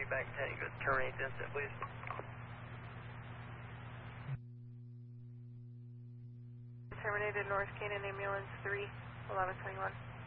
back 10, good. Terminate the incident, please. Terminated North Canaan Ambulance 3, 1121.